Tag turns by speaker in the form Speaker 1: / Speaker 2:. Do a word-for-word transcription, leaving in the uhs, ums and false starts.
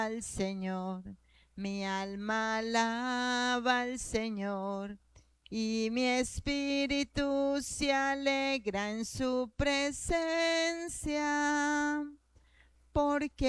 Speaker 1: al Señor, mi alma alaba al Señor, y mi espíritu se alegra en su presencia, porque